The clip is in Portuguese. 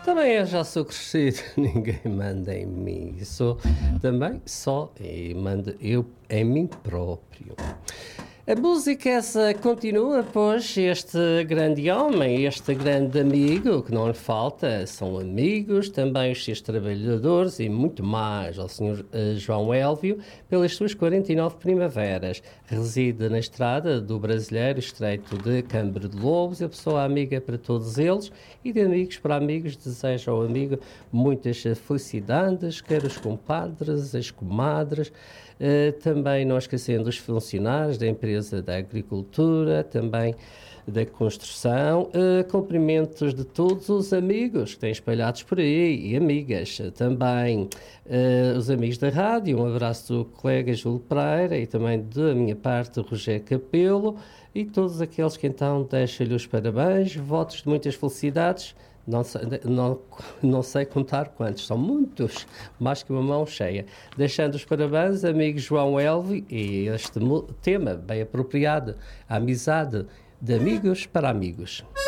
Também eu já sou crescido, ninguém manda em mim. Sou também só e mando eu em mim próprio. A música essa continua, pois, este grande homem, este grande amigo, que não lhe falta, são amigos, também os seus trabalhadores e muito mais, ao Sr. João Élvio, pelas suas 49 primaveras. Reside na estrada do Brasileiro, estreito de Câmara de Lobos, a pessoa amiga para todos eles e de amigos para amigos, deseja ao amigo muitas felicidades, quer os compadres, as comadres, também não esquecendo os funcionários da empresa da agricultura, também da construção, cumprimentos de todos os amigos que têm espalhados por aí e amigas, também os amigos da rádio, um abraço do colega Júlio Pereira e também da minha parte Rogério Capelo e todos aqueles que então deixam-lhe os parabéns, votos de muitas felicidades. Não sei contar quantos, são muitos, mais que uma mão cheia. Deixando os parabéns, amigo João Élvio, e este tema bem apropriado, a amizade de amigos para amigos.